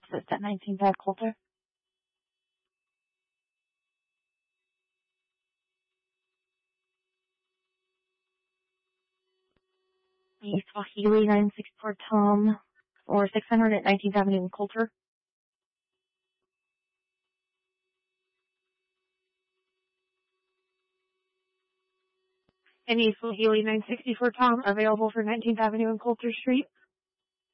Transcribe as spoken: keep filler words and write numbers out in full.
It's at nineteen five Coulter. The Swahili nine six four Tom for six hundred at nineteenth Avenue in Coulter. Any Swahili nine sixty-four Tom available for nineteenth Avenue and Coulter Street?